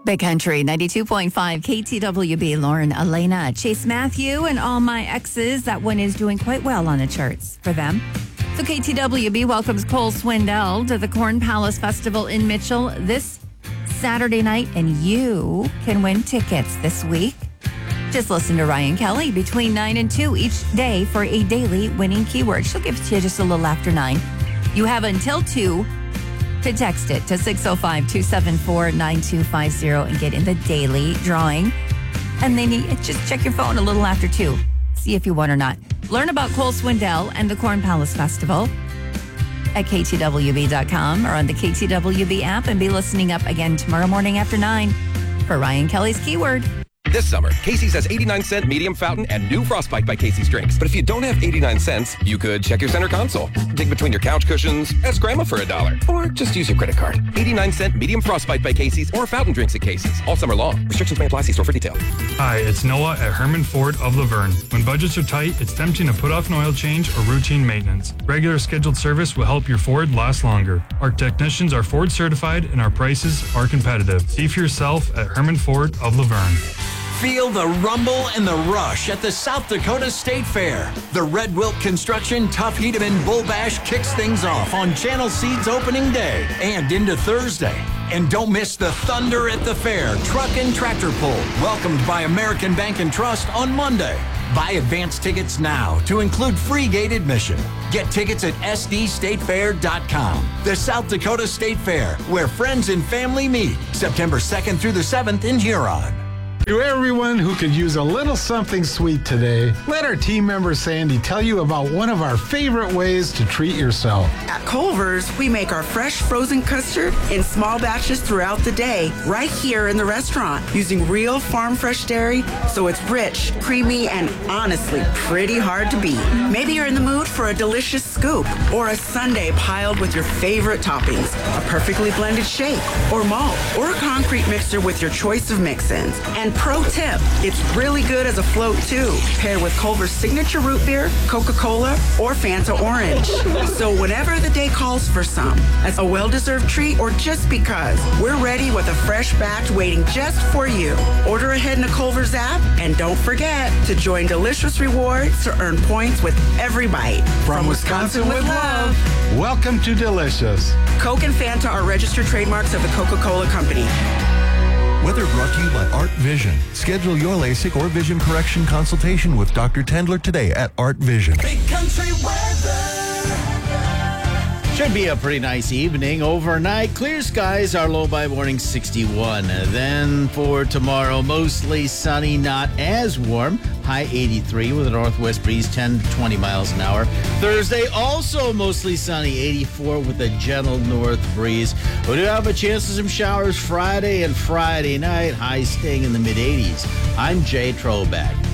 Big Country 92.5 KTWB. Lauren, Elena, Chase Matthew, and all my exes. That one is doing quite well on the charts for them. So KTWB welcomes Cole Swindell to the Corn Palace Festival in Mitchell this Saturday night, and you can win tickets this week. Just listen to Ryan Kelly between 9 and 2 each day for a daily winning keyword. She'll give it to you just a little after 9. You have until 2 to text it to 605-274-9250 and get in the daily drawing. And then you just check your phone a little after 2. See if you won or not. Learn about Cole Swindell and the Corn Palace Festival at ktwb.com or on the KTWB app, and be listening up again tomorrow morning after 9 for Ryan Kelly's keyword. This summer, Casey's has 89-cent medium fountain and new Frostbite by Casey's drinks. But if you don't have 89 cents, you could check your center console, dig between your couch cushions, ask Grandma for $1, or just use your credit card. 89-cent medium Frostbite by Casey's or fountain drinks at Casey's all summer long. Restrictions may apply. See store for details. Hi, it's Noah at Herman Ford of Laverne. When budgets are tight, it's tempting to put off an oil change or routine maintenance. Regular scheduled service will help your Ford last longer. Our technicians are Ford certified and our prices are competitive. See for yourself at Herman Ford of Laverne. Feel the rumble and the rush at the South Dakota State Fair. The Red Wilt Construction Tough Hedeman Bull Bash kicks things off on Channel Seed's opening day and into Thursday. And don't miss the Thunder at the Fair Truck and Tractor Pull, welcomed by American Bank and Trust on Monday. Buy advance tickets now to include free gate admission. Get tickets at sdstatefair.com. The South Dakota State Fair, where friends and family meet, September 2nd through the 7th in Huron. To everyone who could use a little something sweet today, let our team member Sandy tell you about one of our favorite ways to treat yourself. At Culver's, we make our fresh frozen custard in small batches throughout the day, right here in the restaurant, using real farm fresh dairy, so it's rich, creamy, and honestly pretty hard to beat. Maybe you're in the mood for a delicious scoop or a sundae piled with your favorite toppings, a perfectly blended shake or malt, or a concrete mixer with your choice of mix-ins. And pro tip, it's really good as a float too, paired with Culver's signature root beer, Coca-Cola, or Fanta Orange. So whenever the day calls for some, as a well-deserved treat or just because, we're ready with a fresh batch waiting just for you. Order ahead in the Culver's app, and don't forget to join Delicious Rewards to earn points with every bite. From Wisconsin with love, welcome to Delicious. Coke and Fanta are registered trademarks of the Coca-Cola Company. Weather brought to you by Art Vision. Schedule your LASIK or vision correction consultation with Dr. Tendler today at Art Vision. Big Country weather. Should be a pretty nice evening. Overnight, clear skies, our low by morning 61. Then for tomorrow, mostly sunny, not as warm. High 83 with a northwest breeze 10 to 20 miles an hour. Thursday, also mostly sunny, 84 with a gentle north breeze. We do have a chance of some showers Friday and Friday night. Highs staying in the mid-80s. I'm Jay Troback.